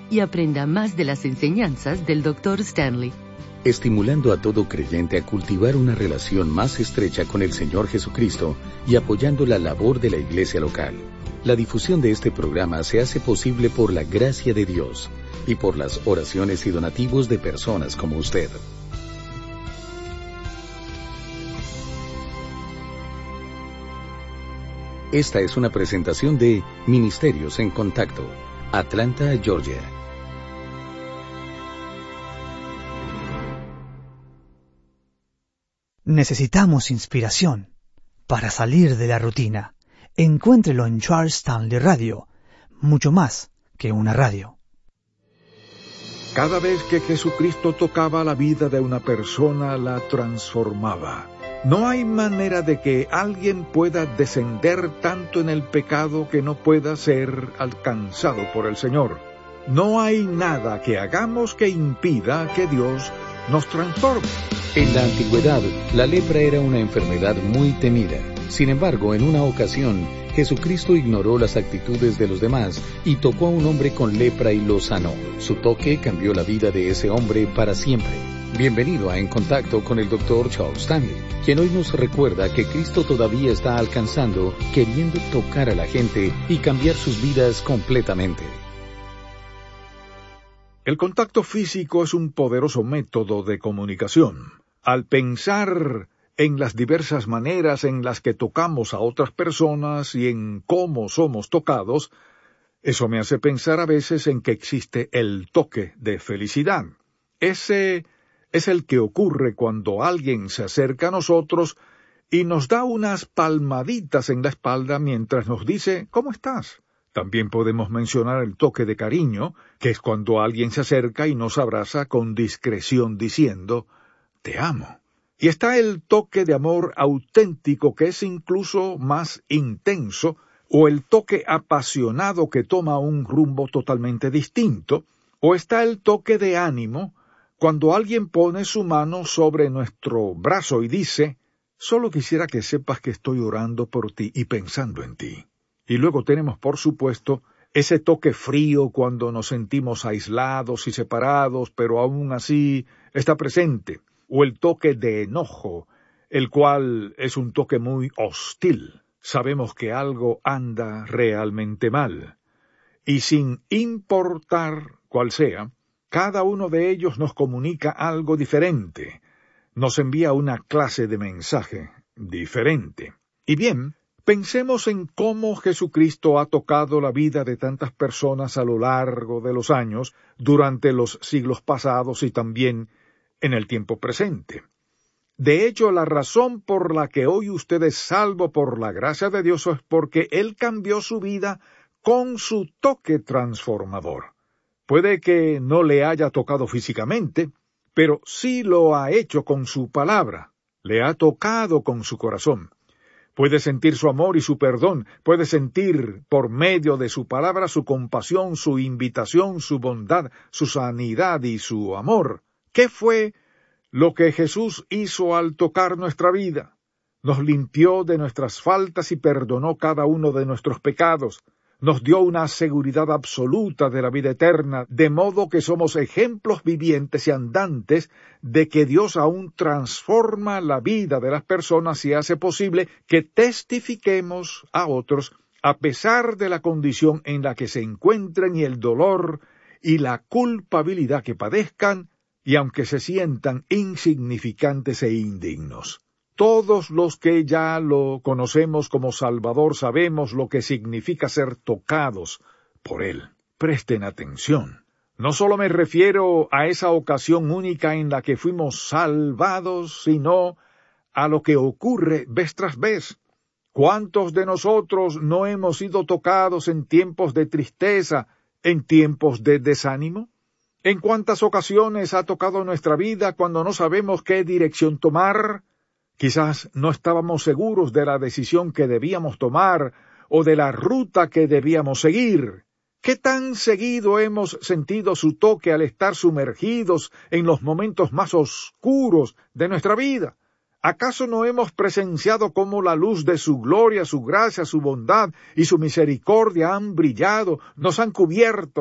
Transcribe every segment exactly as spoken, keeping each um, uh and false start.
y aprenda más de las enseñanzas del doctor Stanley. Estimulando a todo creyente a cultivar una relación más estrecha con el Señor Jesucristo y apoyando la labor de la iglesia local. La difusión de este programa se hace posible por la gracia de Dios y por las oraciones y donativos de personas como usted. Esta es una presentación de Ministerios en Contacto, Atlanta, Georgia. Necesitamos inspiración para salir de la rutina. Encuéntrelo en Charles Stanley Radio, mucho más que una radio. Cada vez que Jesucristo tocaba la vida de una persona, la transformaba. No hay manera de que alguien pueda descender tanto en el pecado que no pueda ser alcanzado por el Señor. No hay nada que hagamos que impida que Dios nos transforme. En la antigüedad, la lepra era una enfermedad muy temida. Sin embargo, en una ocasión, Jesucristo ignoró las actitudes de los demás y tocó a un hombre con lepra y lo sanó. Su toque cambió la vida de ese hombre para siempre. Bienvenido a En Contacto con el doctor Charles Stanley, quien hoy nos recuerda que Cristo todavía está alcanzando, queriendo tocar a la gente y cambiar sus vidas completamente. El contacto físico es un poderoso método de comunicación. Al pensar en las diversas maneras en las que tocamos a otras personas y en cómo somos tocados, eso me hace pensar a veces en que existe el toque de felicidad. Ese es el que ocurre cuando alguien se acerca a nosotros y nos da unas palmaditas en la espalda mientras nos dice ¿cómo estás? También podemos mencionar el toque de cariño, que es cuando alguien se acerca y nos abraza con discreción diciendo te amo. Y está el toque de amor auténtico, que es incluso más intenso, o el toque apasionado que toma un rumbo totalmente distinto, o está el toque de ánimo, cuando alguien pone su mano sobre nuestro brazo y dice, solo quisiera que sepas que estoy orando por ti y pensando en ti. Y luego tenemos, por supuesto, ese toque frío cuando nos sentimos aislados y separados, pero aún así está presente, o el toque de enojo, el cual es un toque muy hostil. Sabemos que algo anda realmente mal, y sin importar cuál sea, cada uno de ellos nos comunica algo diferente, nos envía una clase de mensaje diferente. Y bien, pensemos en cómo Jesucristo ha tocado la vida de tantas personas a lo largo de los años, durante los siglos pasados y también en el tiempo presente. De hecho, la razón por la que hoy usted es salvo por la gracia de Dios es porque Él cambió su vida con su toque transformador. Puede que no le haya tocado físicamente, pero sí lo ha hecho con su palabra, le ha tocado con su corazón. Puede sentir su amor y su perdón, puede sentir por medio de su palabra su compasión, su invitación, su bondad, su sanidad y su amor. ¿Qué fue lo que Jesús hizo al tocar nuestra vida? Nos limpió de nuestras faltas y perdonó cada uno de nuestros pecados. Nos dio una seguridad absoluta de la vida eterna, de modo que somos ejemplos vivientes y andantes de que Dios aún transforma la vida de las personas y hace posible que testifiquemos a otros a pesar de la condición en la que se encuentren y el dolor y la culpabilidad que padezcan, y aunque se sientan insignificantes e indignos. Todos los que ya lo conocemos como Salvador sabemos lo que significa ser tocados por Él. Presten atención. No solo me refiero a esa ocasión única en la que fuimos salvados, sino a lo que ocurre vez tras vez. ¿Cuántos de nosotros no hemos sido tocados en tiempos de tristeza, en tiempos de desánimo? ¿En cuántas ocasiones ha tocado nuestra vida cuando no sabemos qué dirección tomar? Quizás no estábamos seguros de la decisión que debíamos tomar o de la ruta que debíamos seguir. ¿Qué tan seguido hemos sentido su toque al estar sumergidos en los momentos más oscuros de nuestra vida? ¿Acaso no hemos presenciado cómo la luz de su gloria, su gracia, su bondad y su misericordia han brillado, nos han cubierto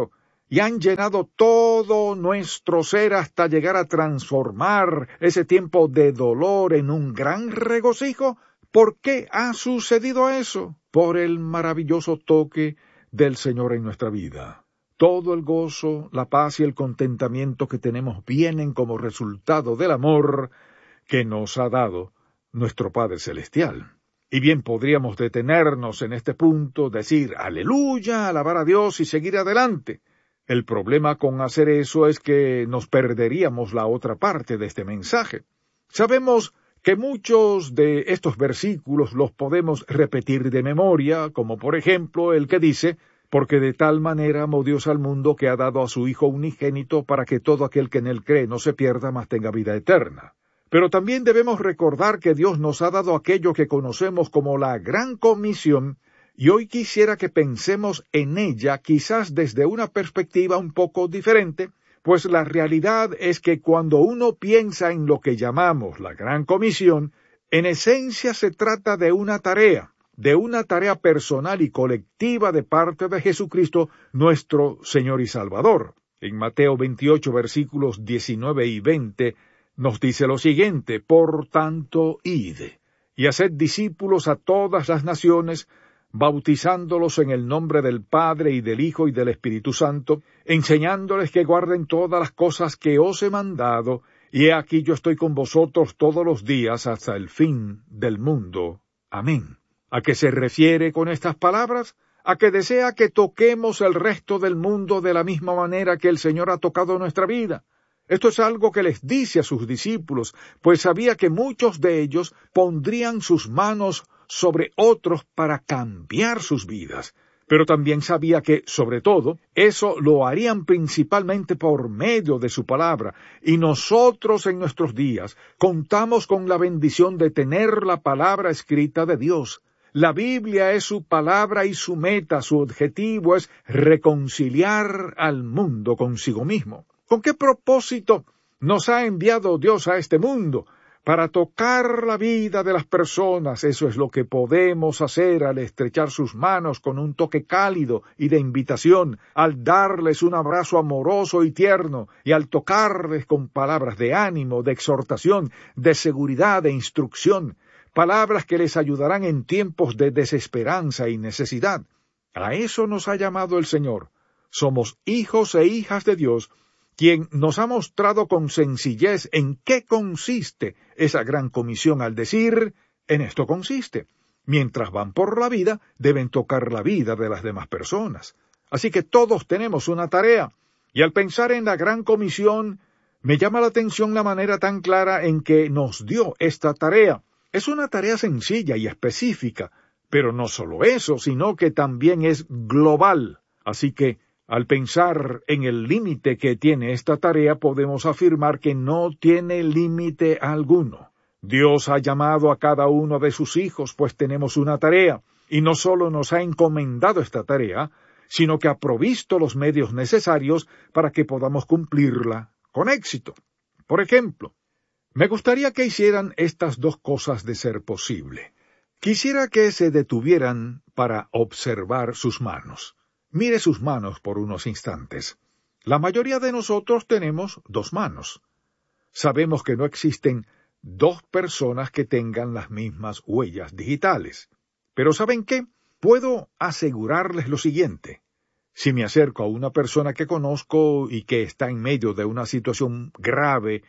y han llenado todo nuestro ser hasta llegar a transformar ese tiempo de dolor en un gran regocijo. ¿Por qué ha sucedido eso? Por el maravilloso toque del Señor en nuestra vida. Todo el gozo, la paz y el contentamiento que tenemos vienen como resultado del amor que nos ha dado nuestro Padre Celestial. Y bien podríamos detenernos en este punto, decir aleluya, alabar a Dios y seguir adelante. El problema con hacer eso es que nos perderíamos la otra parte de este mensaje. Sabemos que muchos de estos versículos los podemos repetir de memoria, como por ejemplo el que dice, porque de tal manera amó Dios al mundo que ha dado a su Hijo unigénito para que todo aquel que en él cree no se pierda, mas tenga vida eterna. Pero también debemos recordar que Dios nos ha dado aquello que conocemos como la Gran Comisión, y hoy quisiera que pensemos en ella quizás desde una perspectiva un poco diferente, pues la realidad es que cuando uno piensa en lo que llamamos la Gran Comisión, en esencia se trata de una tarea, de una tarea personal y colectiva de parte de Jesucristo, nuestro Señor y Salvador. En Mateo veintiocho, versículos diecinueve y veinte, nos dice lo siguiente: por tanto, id, y haced discípulos a todas las naciones, bautizándolos en el nombre del Padre y del Hijo y del Espíritu Santo, enseñándoles que guarden todas las cosas que os he mandado, y he aquí yo estoy con vosotros todos los días hasta el fin del mundo. Amén. ¿A qué se refiere con estas palabras? A que desea que toquemos el resto del mundo de la misma manera que el Señor ha tocado nuestra vida. Esto es algo que les dice a sus discípulos, pues sabía que muchos de ellos pondrían sus manos sobre otros para cambiar sus vidas. Pero también sabía que, sobre todo, eso lo harían principalmente por medio de su palabra, y nosotros en nuestros días contamos con la bendición de tener la palabra escrita de Dios. La Biblia es su palabra y su meta, su objetivo es reconciliar al mundo consigo mismo. ¿Con qué propósito nos ha enviado Dios a este mundo? Para tocar la vida de las personas. Eso es lo que podemos hacer al estrechar sus manos con un toque cálido y de invitación, al darles un abrazo amoroso y tierno, y al tocarles con palabras de ánimo, de exhortación, de seguridad, de instrucción, palabras que les ayudarán en tiempos de desesperanza y necesidad. A eso nos ha llamado el Señor. Somos hijos e hijas de Dios, quien nos ha mostrado con sencillez en qué consiste esa gran comisión al decir, en esto consiste. Mientras van por la vida, deben tocar la vida de las demás personas. Así que todos tenemos una tarea, y al pensar en la gran comisión, me llama la atención la manera tan clara en que nos dio esta tarea. Es una tarea sencilla y específica, pero no solo eso, sino que también es global. Así que, al pensar en el límite que tiene esta tarea, podemos afirmar que no tiene límite alguno. Dios ha llamado a cada uno de sus hijos, pues tenemos una tarea, y no solo nos ha encomendado esta tarea, sino que ha provisto los medios necesarios para que podamos cumplirla con éxito. Por ejemplo, me gustaría que hicieran estas dos cosas de ser posible. Quisiera que se detuvieran para observar sus manos. Mire sus manos por unos instantes. La mayoría de nosotros tenemos dos manos. Sabemos que no existen dos personas que tengan las mismas huellas digitales. Pero ¿saben qué? Puedo asegurarles lo siguiente. Si me acerco a una persona que conozco y que está en medio de una situación grave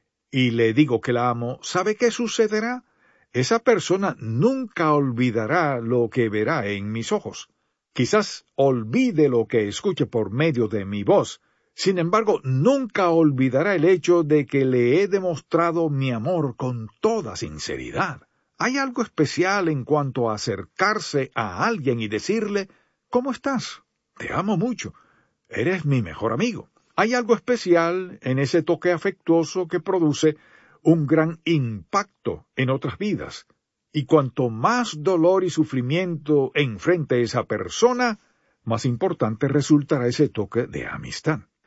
y le digo que la amo, ¿sabe qué sucederá? Esa persona nunca olvidará lo que verá en mis ojos. Quizás olvide lo que escuche por medio de mi voz. Sin embargo, nunca olvidará el hecho de que le he demostrado mi amor con toda sinceridad. Hay algo especial en cuanto a acercarse a alguien y decirle, ¿cómo estás? Te amo mucho. Eres mi mejor amigo. Hay algo especial en ese toque afectuoso que produce un gran impacto en otras vidas. Y cuanto más dolor y sufrimiento enfrente esa persona, más importante resultará ese toque de amistad.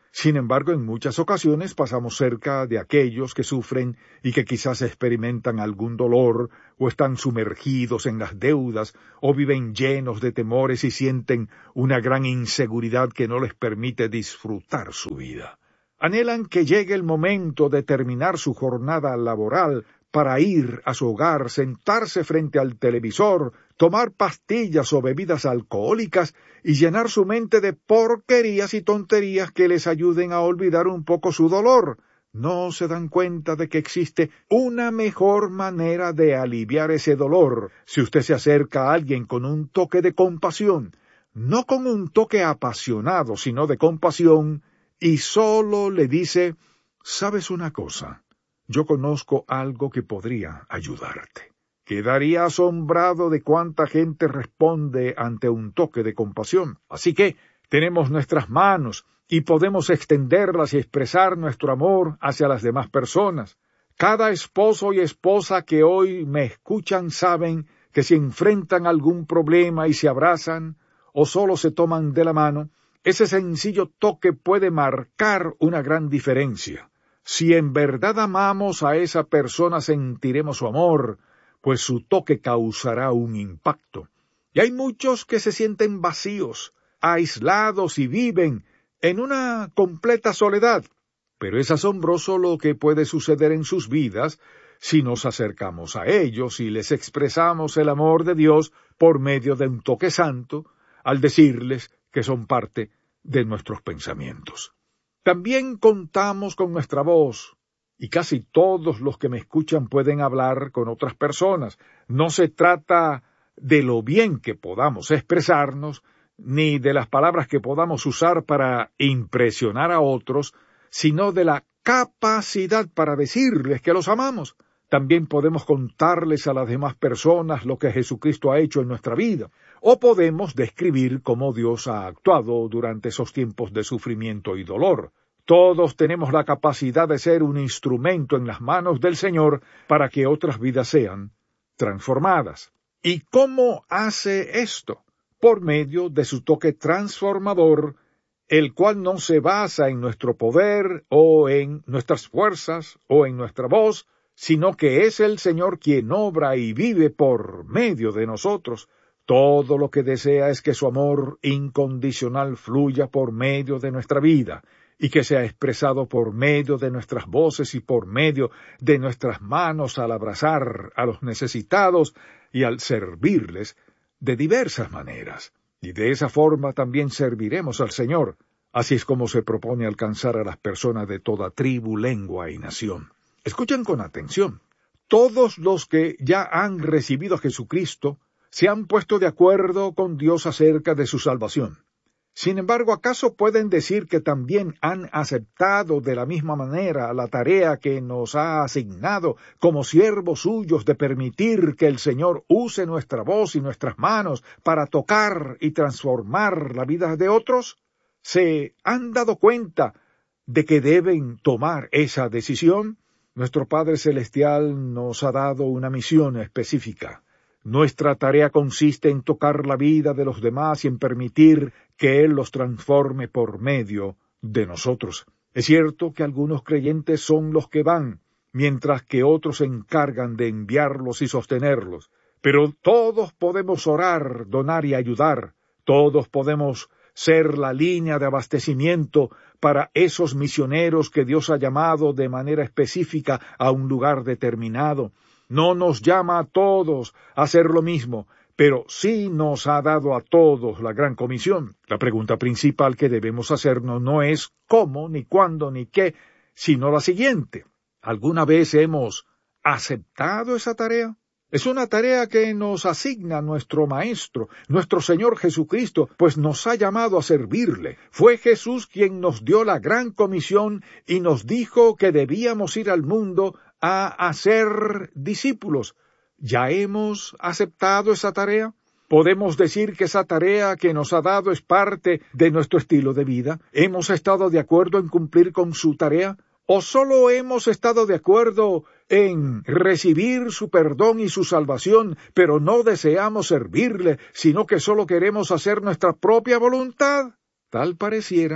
Sin embargo, en muchas ocasiones pasamos cerca de aquellos que sufren y que quizás experimentan algún dolor, o están sumergidos en las deudas, o viven llenos de temores y sienten una gran inseguridad que no les permite disfrutar su vida. Anhelan que llegue el momento de terminar su jornada laboral para ir a su hogar, sentarse frente al televisor, tomar pastillas o bebidas alcohólicas y llenar su mente de porquerías y tonterías que les ayuden a olvidar un poco su dolor. No se dan cuenta de que existe una mejor manera de aliviar ese dolor si usted se acerca a alguien con un toque de compasión, no con un toque apasionado, sino de compasión, y solo le dice: ¿sabes una cosa? Yo conozco algo que podría ayudarte. Quedaría asombrado de cuánta gente responde ante un toque de compasión. Así que tenemos nuestras manos y podemos extenderlas y expresar nuestro amor hacia las demás personas. Cada esposo y esposa que hoy me escuchan saben que si enfrentan algún problema y se abrazan o solo se toman de la mano, ese sencillo toque puede marcar una gran diferencia. Si en verdad amamos a esa persona, sentiremos su amor, pues su toque causará un impacto. Y hay muchos que se sienten vacíos, aislados y viven en una completa soledad. Pero es asombroso lo que puede suceder en sus vidas si nos acercamos a ellos y les expresamos el amor de Dios por medio de un toque santo, al decirles que son parte de nuestros pensamientos. También contamos con nuestra voz, y casi todos los que me escuchan pueden hablar con otras personas. No se trata de lo bien que podamos expresarnos, ni de las palabras que podamos usar para impresionar a otros, sino de la capacidad para decirles que los amamos. También podemos contarles a las demás personas lo que Jesucristo ha hecho en nuestra vida, o podemos describir cómo Dios ha actuado durante esos tiempos de sufrimiento y dolor. Todos tenemos la capacidad de ser un instrumento en las manos del Señor para que otras vidas sean transformadas. ¿Y cómo hace esto? Por medio de su toque transformador, el cual no se basa en nuestro poder o en nuestras fuerzas o en nuestra voz, sino que es el Señor quien obra y vive por medio de nosotros. Todo lo que desea es que su amor incondicional fluya por medio de nuestra vida, y que sea expresado por medio de nuestras voces y por medio de nuestras manos al abrazar a los necesitados y al servirles de diversas maneras. Y de esa forma también serviremos al Señor. Así es como se propone alcanzar a las personas de toda tribu, lengua y nación. Escuchen con atención. Todos los que ya han recibido a Jesucristo se han puesto de acuerdo con Dios acerca de su salvación. Sin embargo, ¿acaso pueden decir que también han aceptado de la misma manera la tarea que nos ha asignado como siervos suyos de permitir que el Señor use nuestra voz y nuestras manos para tocar y transformar la vida de otros? ¿Se han dado cuenta de que deben tomar esa decisión? Nuestro Padre Celestial nos ha dado una misión específica. Nuestra tarea consiste en tocar la vida de los demás y en permitir que Él los transforme por medio de nosotros. Es cierto que algunos creyentes son los que van, mientras que otros se encargan de enviarlos y sostenerlos. Pero todos podemos orar, donar y ayudar. Todos podemos ser la línea de abastecimiento para esos misioneros que Dios ha llamado de manera específica a un lugar determinado. No nos llama a todos a hacer lo mismo, pero sí nos ha dado a todos la gran comisión. La pregunta principal que debemos hacernos no es cómo, ni cuándo, ni qué, sino la siguiente. ¿Alguna vez hemos aceptado esa tarea? Es una tarea que nos asigna nuestro Maestro, nuestro Señor Jesucristo, pues nos ha llamado a servirle. Fue Jesús quien nos dio la gran comisión y nos dijo que debíamos ir al mundo a hacer discípulos. ¿Ya hemos aceptado esa tarea? ¿Podemos decir que esa tarea que nos ha dado es parte de nuestro estilo de vida? ¿Hemos estado de acuerdo en cumplir con su tarea? ¿O solo hemos estado de acuerdo en recibir su perdón y su salvación, pero no deseamos servirle, sino que solo queremos hacer nuestra propia voluntad? Tal pareciera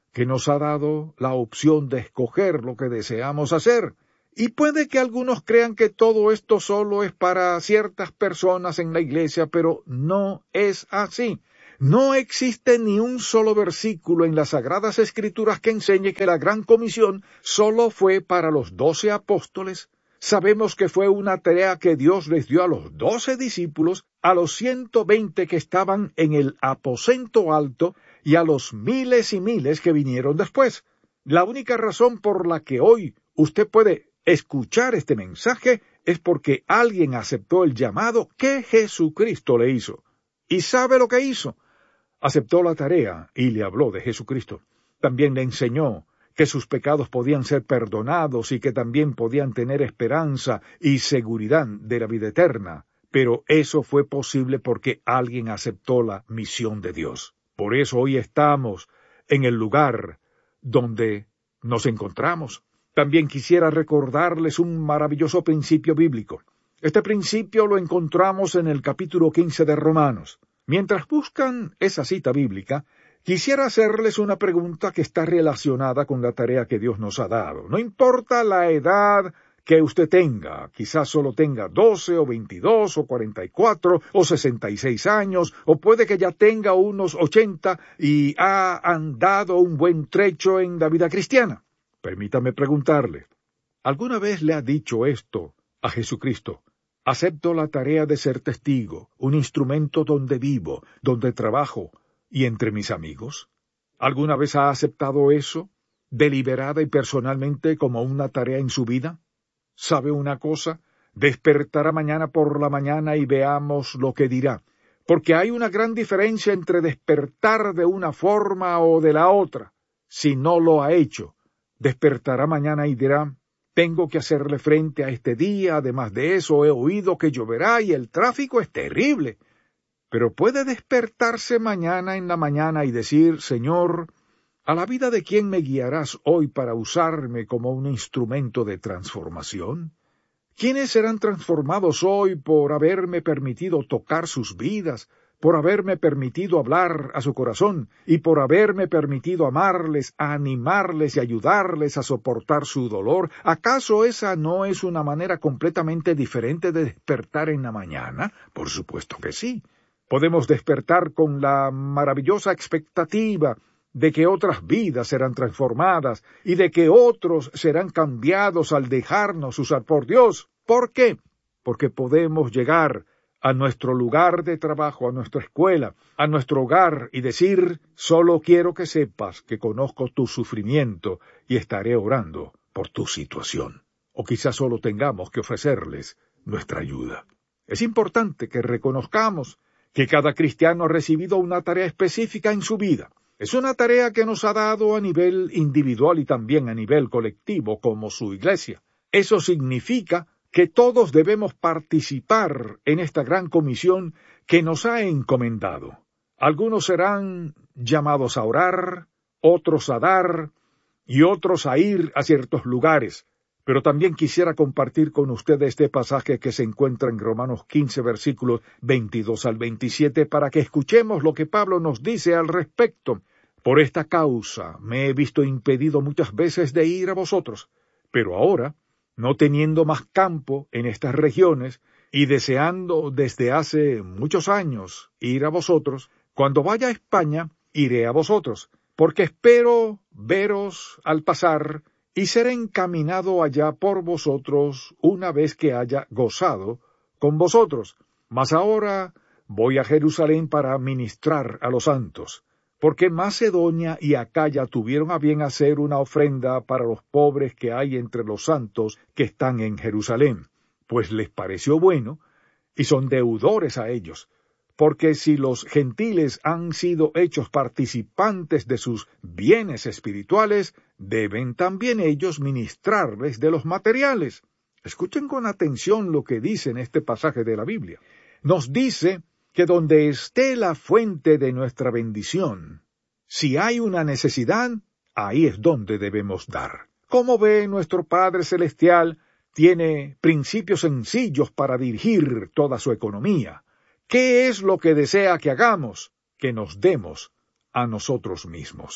que nos ha dado la opción de escoger lo que deseamos hacer. Y puede que algunos crean que todo esto solo es para ciertas personas en la iglesia, pero no es así. No existe ni un solo versículo en las Sagradas Escrituras que enseñe que la Gran Comisión solo fue para los doce apóstoles. Sabemos que fue una tarea que Dios les dio a los doce discípulos, a los ciento veinte que estaban en el aposento alto y a los miles y miles que vinieron después. La única razón por la que hoy usted puede escuchar este mensaje es porque alguien aceptó el llamado que Jesucristo le hizo. ¿Y sabe lo que hizo? Aceptó la tarea y le habló de Jesucristo. También le enseñó que sus pecados podían ser perdonados y que también podían tener esperanza y seguridad de la vida eterna. Pero eso fue posible porque alguien aceptó la misión de Dios. Por eso hoy estamos en el lugar donde nos encontramos. También quisiera recordarles un maravilloso principio bíblico. Este principio lo encontramos en el capítulo quince de Romanos. Mientras buscan esa cita bíblica, quisiera hacerles una pregunta que está relacionada con la tarea que Dios nos ha dado. No importa la edad que usted tenga, quizás solo tenga doce o veintidós o cuarenta y cuatro o sesenta y seis años, o puede que ya tenga unos ochenta y ha andado un buen trecho en la vida cristiana. Permítame preguntarle, ¿alguna vez le ha dicho esto a Jesucristo? Acepto la tarea de ser testigo, un instrumento donde vivo, donde trabajo y entre mis amigos. ¿Alguna vez ha aceptado eso, deliberada y personalmente, como una tarea en su vida? ¿Sabe una cosa? Despertará mañana por la mañana y veamos lo que dirá, porque hay una gran diferencia entre despertar de una forma o de la otra. Si no lo ha hecho, despertará mañana y dirá, tengo que hacerle frente a este día, además de eso he oído que lloverá y el tráfico es terrible. Pero puede despertarse mañana en la mañana y decir, Señor, ¿a la vida de quién me guiarás hoy para usarme como un instrumento de transformación? ¿Quiénes serán transformados hoy por haberme permitido tocar sus vidas, por haberme permitido hablar a su corazón y por haberme permitido amarles, a animarles y ayudarles a soportar su dolor? ¿Acaso esa no es una manera completamente diferente de despertar en la mañana? Por supuesto que sí. Podemos despertar con la maravillosa expectativa de que otras vidas serán transformadas y de que otros serán cambiados al dejarnos usar por Dios. ¿Por qué? Porque podemos llegar a nuestro lugar de trabajo, a nuestra escuela, a nuestro hogar y decir, solo quiero que sepas que conozco tu sufrimiento y estaré orando por tu situación. O quizás solo tengamos que ofrecerles nuestra ayuda. Es importante que reconozcamos que cada cristiano ha recibido una tarea específica en su vida. Es una tarea que nos ha dado a nivel individual y también a nivel colectivo como su iglesia. Eso significa que todos debemos participar en esta gran comisión que nos ha encomendado. Algunos serán llamados a orar, otros a dar y otros a ir a ciertos lugares. Pero también quisiera compartir con ustedes este pasaje que se encuentra en Romanos quince, versículos veintidós al veintisiete, para que escuchemos lo que Pablo nos dice al respecto. Por esta causa me he visto impedido muchas veces de ir a vosotros, pero ahora, no teniendo más campo en estas regiones, y deseando desde hace muchos años ir a vosotros, cuando vaya a España, iré a vosotros, porque espero veros al pasar, y seré encaminado allá por vosotros una vez que haya gozado con vosotros. Mas ahora voy a Jerusalén para ministrar a los santos, porque Macedonia y Acaya tuvieron a bien hacer una ofrenda para los pobres que hay entre los santos que están en Jerusalén, pues les pareció bueno, y son deudores a ellos, porque si los gentiles han sido hechos participantes de sus bienes espirituales, deben también ellos ministrarles de los materiales. Escuchen con atención lo que dice en este pasaje de la Biblia. Nos dice que donde esté la fuente de nuestra bendición, si hay una necesidad, ahí es donde debemos dar. Como ve, nuestro Padre Celestial tiene principios sencillos para dirigir toda su economía. ¿Qué es lo que desea que hagamos? Que nos demos a nosotros mismos.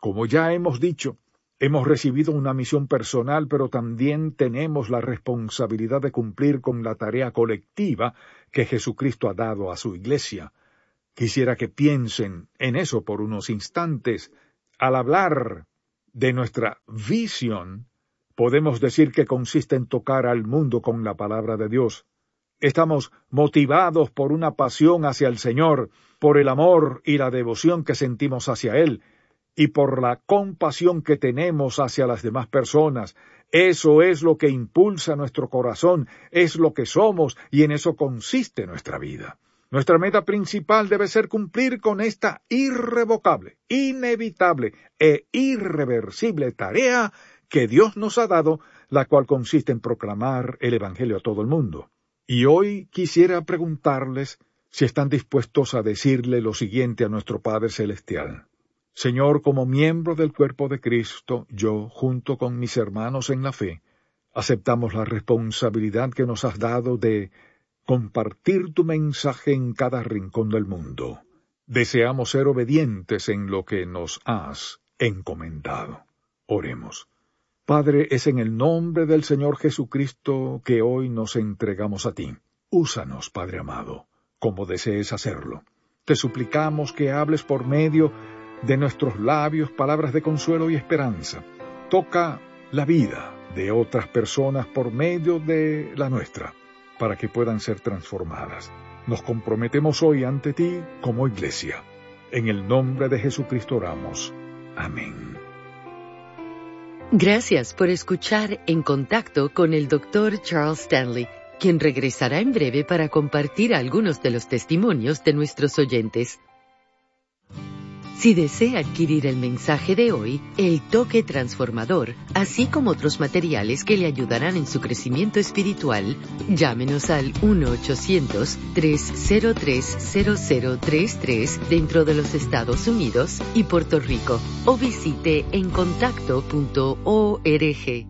Como ya hemos dicho, hemos recibido una misión personal, pero también tenemos la responsabilidad de cumplir con la tarea colectiva que Jesucristo ha dado a su Iglesia. Quisiera que piensen en eso por unos instantes. Al hablar de nuestra visión, podemos decir que consiste en tocar al mundo con la palabra de Dios. Estamos motivados por una pasión hacia el Señor, por el amor y la devoción que sentimos hacia Él, y por la compasión que tenemos hacia las demás personas. Eso es lo que impulsa nuestro corazón, es lo que somos, y en eso consiste nuestra vida. Nuestra meta principal debe ser cumplir con esta irrevocable, inevitable e irreversible tarea que Dios nos ha dado, la cual consiste en proclamar el Evangelio a todo el mundo. Y hoy quisiera preguntarles si están dispuestos a decirle lo siguiente a nuestro Padre Celestial. Señor, como miembro del cuerpo de Cristo, yo, junto con mis hermanos en la fe, aceptamos la responsabilidad que nos has dado de compartir tu mensaje en cada rincón del mundo. Deseamos ser obedientes en lo que nos has encomendado. Oremos. Padre, es en el nombre del Señor Jesucristo que hoy nos entregamos a ti. Úsanos, Padre amado, como desees hacerlo. Te suplicamos que hables por medio de nuestros labios palabras de consuelo y esperanza. Toca la vida de otras personas por medio de la nuestra, para que puedan ser transformadas. Nos comprometemos hoy ante ti como Iglesia. En el nombre de Jesucristo oramos. Amén. Gracias por escuchar En Contacto con el doctor Charles Stanley, quien regresará en breve para compartir algunos de los testimonios de nuestros oyentes. Si desea adquirir el mensaje de hoy, El Toque Transformador, así como otros materiales que le ayudarán en su crecimiento espiritual, llámenos al uno ochocientos, tres cero tres, cero cero tres tres dentro de los Estados Unidos y Puerto Rico, o visite en contacto punto org.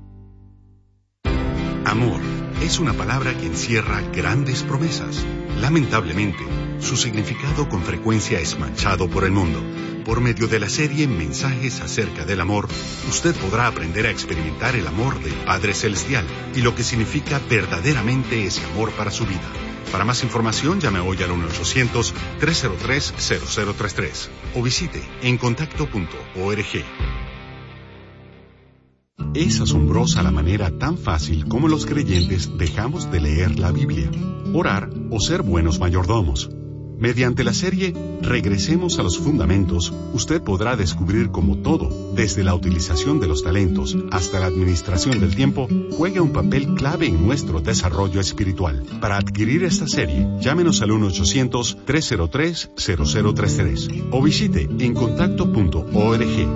Amor es una palabra que encierra grandes promesas. Lamentablemente, su significado con frecuencia es manchado por el mundo. Por medio de la serie Mensajes acerca del amor, usted podrá aprender a experimentar el amor del Padre Celestial y lo que significa verdaderamente ese amor para su vida. Para más información, llame hoy al uno ochocientos, tres cero tres, cero cero tres tres o visite en contacto punto org. Es asombrosa la manera tan fácil como los creyentes dejamos de leer la Biblia, orar o ser buenos mayordomos. Mediante la serie Regresemos a los Fundamentos, usted podrá descubrir cómo todo, desde la utilización de los talentos hasta la administración del tiempo, juega un papel clave en nuestro desarrollo espiritual. Para adquirir esta serie, llámenos al uno ochocientos, tres cero tres, cero cero tres tres o visite en contacto punto org.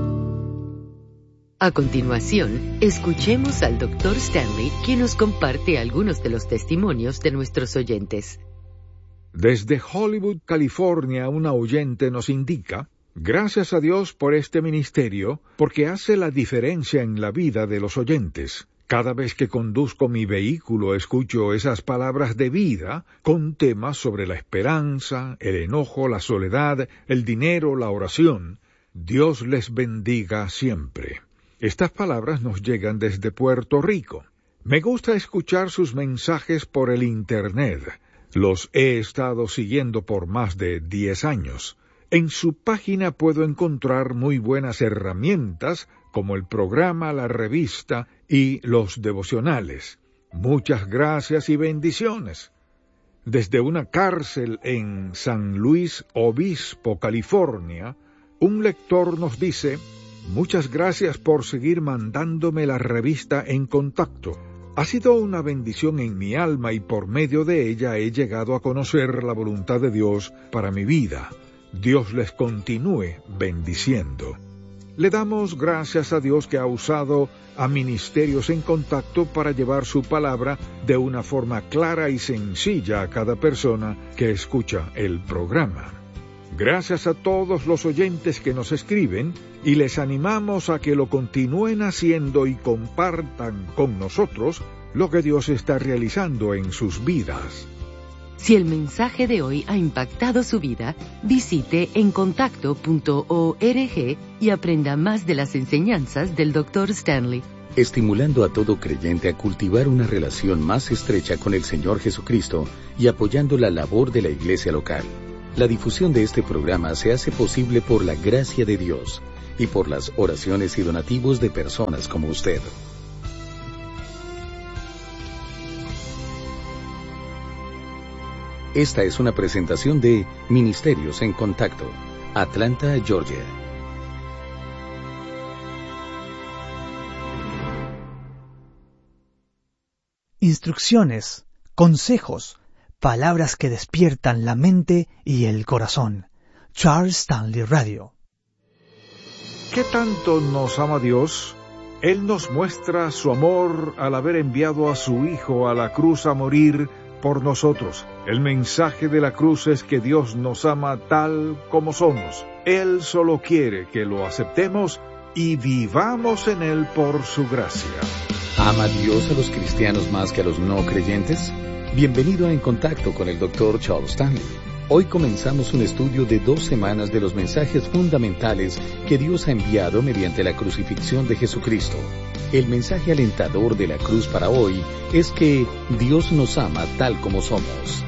A continuación, escuchemos al doctor Stanley, quien nos comparte algunos de los testimonios de nuestros oyentes. Desde Hollywood, California, una oyente nos indica: gracias a Dios por este ministerio, porque hace la diferencia en la vida de los oyentes. Cada vez que conduzco mi vehículo escucho esas palabras de vida con temas sobre la esperanza, el enojo, la soledad, el dinero, la oración. Dios les bendiga siempre. Estas palabras nos llegan desde Puerto Rico. Me gusta escuchar sus mensajes por el Internet. Los he estado siguiendo por más de diez años. En su página puedo encontrar muy buenas herramientas, como el programa, la revista y los devocionales. Muchas gracias y bendiciones. Desde una cárcel en San Luis Obispo, California, un lector nos dice: muchas gracias por seguir mandándome la revista En Contacto. Ha sido una bendición en mi alma y por medio de ella he llegado a conocer la voluntad de Dios para mi vida. Dios les continúe bendiciendo. Le damos gracias a Dios que ha usado a Ministerios En Contacto para llevar su palabra de una forma clara y sencilla a cada persona que escucha el programa. Gracias a todos los oyentes que nos escriben y les animamos a que lo continúen haciendo y compartan con nosotros lo que Dios está realizando en sus vidas. Si el mensaje de hoy ha impactado su vida, visite encontacto punto org y aprenda más de las enseñanzas del doctor Stanley. Estimulando a todo creyente a cultivar una relación más estrecha con el Señor Jesucristo y apoyando la labor de la iglesia local. La difusión de este programa se hace posible por la gracia de Dios y por las oraciones y donativos de personas como usted. Esta es una presentación de Ministerios en Contacto, Atlanta, Georgia. Instrucciones, consejos, palabras que despiertan la mente y el corazón. Charles Stanley Radio. ¿Qué tanto nos ama Dios? Él nos muestra su amor al haber enviado a su Hijo a la cruz a morir por nosotros. El mensaje de la cruz es que Dios nos ama tal como somos. Él solo quiere que lo aceptemos y vivamos en Él por su gracia. ¿Ama Dios a los cristianos más que a los no creyentes? Bienvenido a En Contacto con el doctor Charles Stanley. Hoy comenzamos un estudio de dos semanas de los mensajes fundamentales que Dios ha enviado mediante la crucifixión de Jesucristo. El mensaje alentador de la cruz para hoy es que Dios nos ama tal como somos.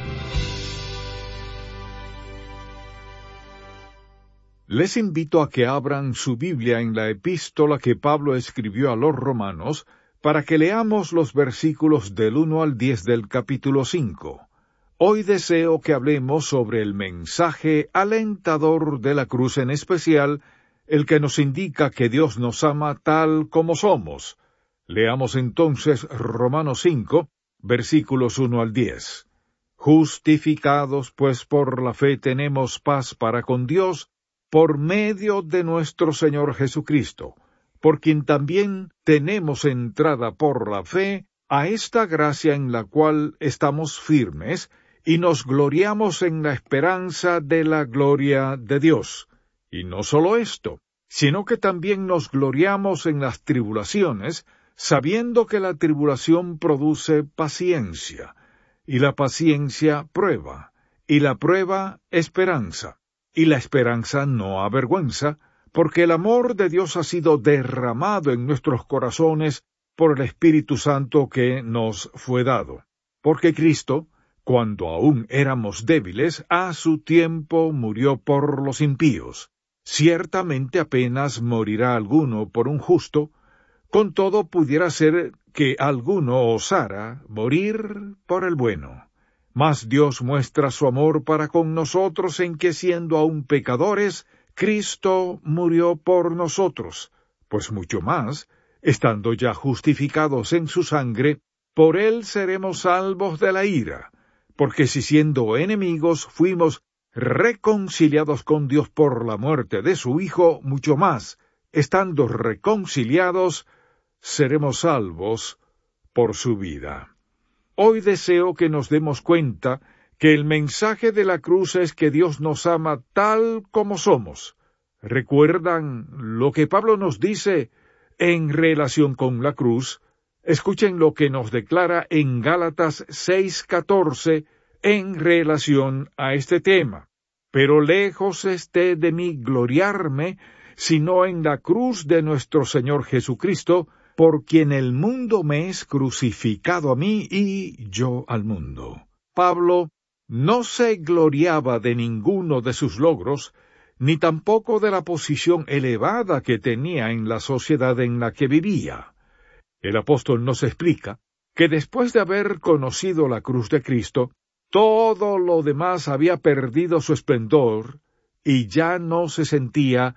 Les invito a que abran su Biblia en la epístola que Pablo escribió a los romanos para que leamos los versículos del uno al diez del capítulo cinco. Hoy deseo que hablemos sobre el mensaje alentador de la cruz, en especial el que nos indica que Dios nos ama tal como somos. Leamos entonces Romanos cinco, versículos uno al diez. Justificados, pues, por la fe tenemos paz para con Dios, por medio de nuestro Señor Jesucristo, por quien también tenemos entrada por la fe a esta gracia en la cual estamos firmes, y nos gloriamos en la esperanza de la gloria de Dios. Y no solo esto, sino que también nos gloriamos en las tribulaciones, sabiendo que la tribulación produce paciencia, y la paciencia prueba, y la prueba esperanza, y la esperanza no avergüenza, porque el amor de Dios ha sido derramado en nuestros corazones por el Espíritu Santo que nos fue dado. Porque Cristo, cuando aún éramos débiles, a su tiempo murió por los impíos. Ciertamente apenas morirá alguno por un justo, con todo pudiera ser que alguno osara morir por el bueno. Mas Dios muestra su amor para con nosotros en que, siendo aún pecadores, Cristo murió por nosotros, pues mucho más, estando ya justificados en su sangre, por él seremos salvos de la ira. Porque si siendo enemigos fuimos reconciliados con Dios por la muerte de su Hijo, mucho más, estando reconciliados, seremos salvos por su vida. Hoy deseo que nos demos cuenta que el mensaje de la cruz es que Dios nos ama tal como somos. ¿Recuerdan lo que Pablo nos dice en relación con la cruz? Escuchen lo que nos declara en Gálatas seis catorce en relación a este tema. Pero lejos esté de mí gloriarme, sino en la cruz de nuestro Señor Jesucristo, por quien el mundo me es crucificado a mí y yo al mundo. Pablo no se gloriaba de ninguno de sus logros, ni tampoco de la posición elevada que tenía en la sociedad en la que vivía. El apóstol nos explica que después de haber conocido la cruz de Cristo, todo lo demás había perdido su esplendor y ya no se sentía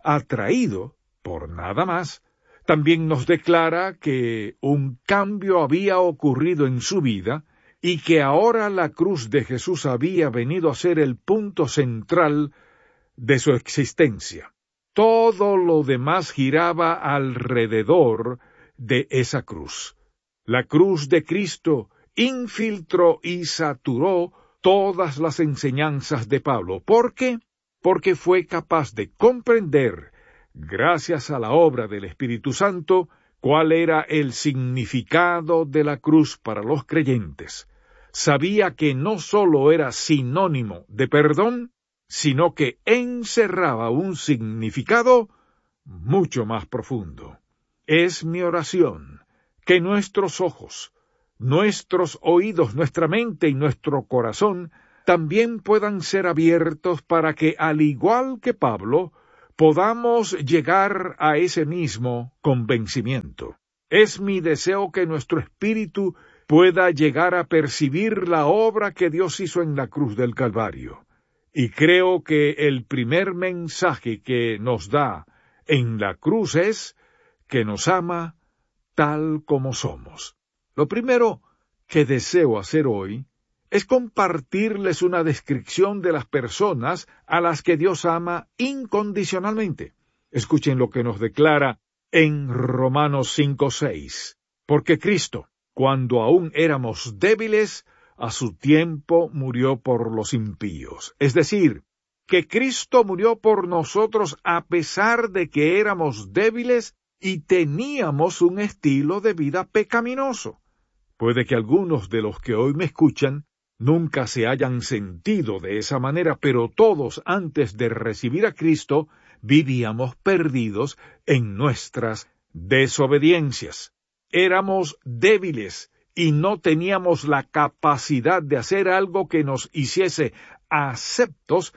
atraído por nada más. También nos declara que un cambio había ocurrido en su vida y que ahora la cruz de Jesús había venido a ser el punto central de su existencia. Todo lo demás giraba alrededor de esa cruz. La cruz de Cristo infiltró y saturó todas las enseñanzas de Pablo. ¿Por qué? Porque fue capaz de comprender, gracias a la obra del Espíritu Santo, cuál era el significado de la cruz para los creyentes. sabía que no sólo era sinónimo de perdón, sino que encerraba un significado mucho más profundo. Es mi oración que nuestros ojos, nuestros oídos, nuestra mente y nuestro corazón también puedan ser abiertos para que, al igual que Pablo, podamos llegar a ese mismo convencimiento. Es mi deseo que nuestro espíritu pueda llegar a percibir la obra que Dios hizo en la cruz del Calvario. Y creo que el primer mensaje que nos da en la cruz es que nos ama tal como somos. Lo primero que deseo hacer hoy es compartirles una descripción de las personas a las que Dios ama incondicionalmente. Escuchen lo que nos declara en Romanos cinco seis. Porque Cristo, cuando aún éramos débiles, a su tiempo murió por los impíos. Es decir, que Cristo murió por nosotros a pesar de que éramos débiles y teníamos un estilo de vida pecaminoso. Puede que algunos de los que hoy me escuchan nunca se hayan sentido de esa manera, pero todos antes de recibir a Cristo vivíamos perdidos en nuestras desobediencias. Éramos débiles y no teníamos la capacidad de hacer algo que nos hiciese aceptos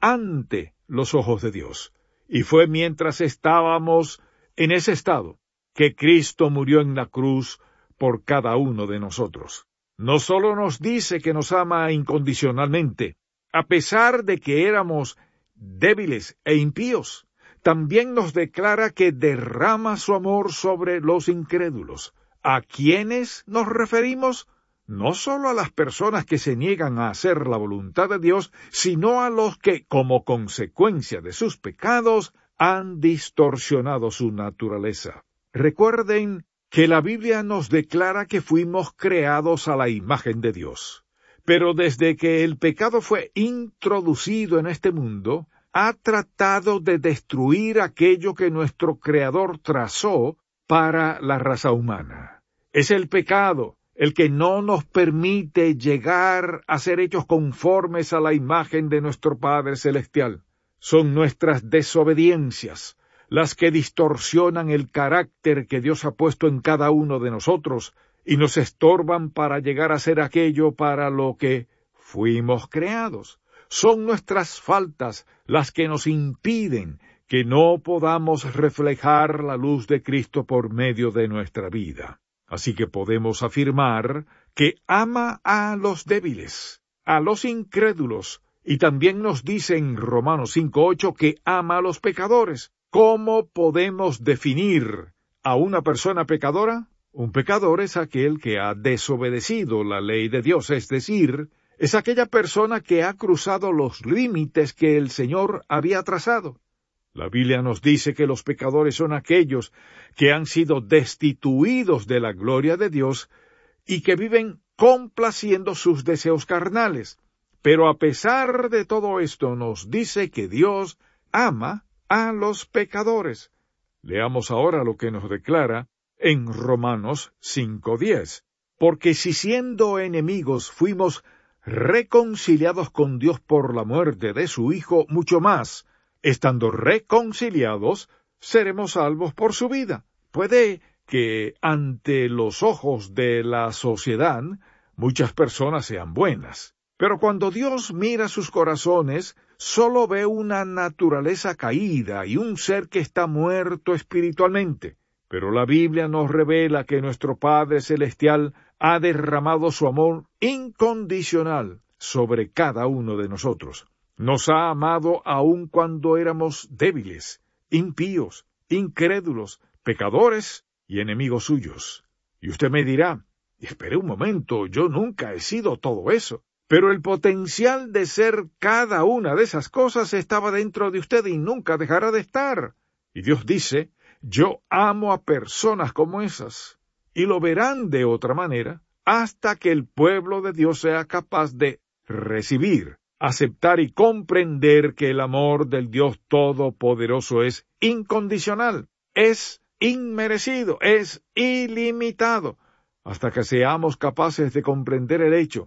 ante los ojos de Dios. Y fue mientras estábamos en ese estado que Cristo murió en la cruz por cada uno de nosotros. No solo nos dice que nos ama incondicionalmente, a pesar de que éramos débiles e impíos, también nos declara que derrama su amor sobre los incrédulos. ¿A quiénes nos referimos? No solo a las personas que se niegan a hacer la voluntad de Dios, sino a los que, como consecuencia de sus pecados, han distorsionado su naturaleza. Recuerden que la Biblia nos declara que fuimos creados a la imagen de Dios. Pero desde que el pecado fue introducido en este mundo, ha tratado de destruir aquello que nuestro Creador trazó para la raza humana. Es el pecado el que no nos permite llegar a ser hechos conformes a la imagen de nuestro Padre Celestial. Son nuestras desobediencias las que distorsionan el carácter que Dios ha puesto en cada uno de nosotros y nos estorban para llegar a ser aquello para lo que fuimos creados. Son nuestras faltas las que nos impiden que no podamos reflejar la luz de Cristo por medio de nuestra vida. Así que podemos afirmar que ama a los débiles, a los incrédulos, y también nos dice en Romanos cinco ocho que ama a los pecadores. ¿Cómo podemos definir a una persona pecadora? Un pecador es aquel que ha desobedecido la ley de Dios, es decir, es aquella persona que ha cruzado los límites que el Señor había trazado. La Biblia nos dice que los pecadores son aquellos que han sido destituidos de la gloria de Dios y que viven complaciendo sus deseos carnales. Pero a pesar de todo esto nos dice que Dios ama a los pecadores. Leamos ahora lo que nos declara en Romanos cinco diez. Porque si siendo enemigos fuimos reconciliados con Dios por la muerte de su Hijo, mucho más, estando reconciliados, seremos salvos por su vida. Puede que ante los ojos de la sociedad muchas personas sean buenas, pero cuando Dios mira sus corazones, solo ve una naturaleza caída y un ser que está muerto espiritualmente. Pero la Biblia nos revela que nuestro Padre Celestial ha derramado su amor incondicional sobre cada uno de nosotros. Nos ha amado aun cuando éramos débiles, impíos, incrédulos, pecadores y enemigos suyos. Y usted me dirá, espere un momento, yo nunca he sido todo eso. Pero el potencial de ser cada una de esas cosas estaba dentro de usted y nunca dejará de estar. Y Dios dice, yo amo a personas como esas. Y lo verán de otra manera hasta que el pueblo de Dios sea capaz de recibir, aceptar y comprender que el amor del Dios Todopoderoso es incondicional, es inmerecido, es ilimitado, hasta que seamos capaces de comprender el hecho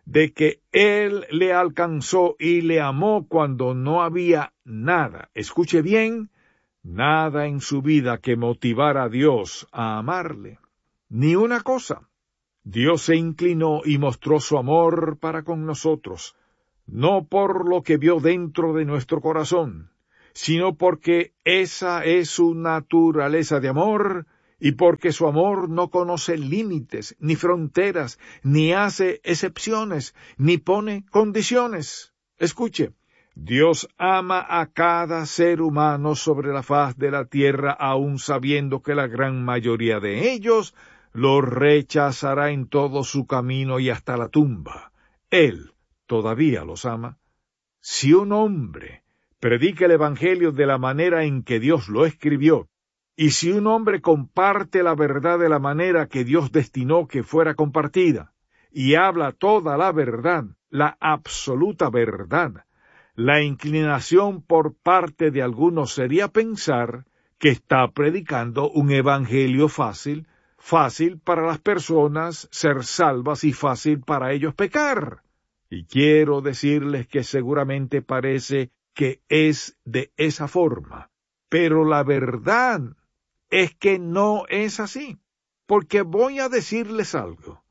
de que Él le alcanzó y le amó cuando no había nada. Escuche bien, nada en su vida que motivara a Dios a amarle. Ni una cosa. Dios se inclinó y mostró su amor para con nosotros, no por lo que vio dentro de nuestro corazón, sino porque esa es su naturaleza de amor, y porque su amor no conoce límites, ni fronteras, ni hace excepciones, ni pone condiciones. Escuche, Dios ama a cada ser humano sobre la faz de la tierra, aun sabiendo que la gran mayoría de ellos lo rechazará en todo su camino y hasta la tumba. Él todavía los ama. Si un hombre predica el Evangelio de la manera en que Dios lo escribió, y si un hombre comparte la verdad de la manera que Dios destinó que fuera compartida, y habla toda la verdad, la absoluta verdad, la inclinación por parte de algunos sería pensar que está predicando un evangelio fácil, fácil para las personas ser salvas y fácil para ellos pecar. Y quiero decirles que seguramente parece que es de esa forma, pero la verdad es que no es así, porque voy a decirles algo.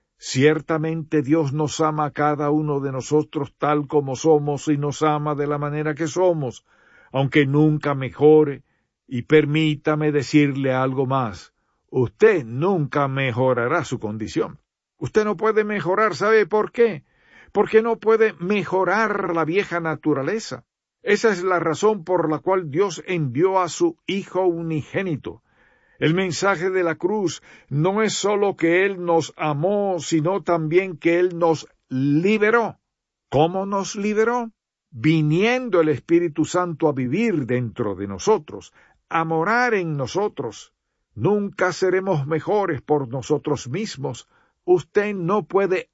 Ciertamente Dios nos ama a cada uno de nosotros tal como somos y nos ama de la manera que somos, aunque nunca mejore, y permítame decirle algo más. Usted nunca mejorará su condición. Usted no puede mejorar, ¿sabe por qué? Porque no puede mejorar la vieja naturaleza. Esa es la razón por la cual Dios envió a su Hijo unigénito. El mensaje de la cruz no es sólo que Él nos amó, sino también que Él nos liberó. ¿Cómo nos liberó? Viniendo el Espíritu Santo a vivir dentro de nosotros, a morar en nosotros. Nunca seremos mejores por nosotros mismos. Usted no puede